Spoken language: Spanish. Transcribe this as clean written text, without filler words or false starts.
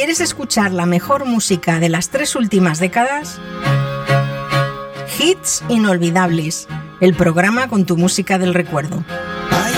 ¿Quieres escuchar la mejor música de las 3 últimas décadas? Hits inolvidables, el programa con tu música del recuerdo.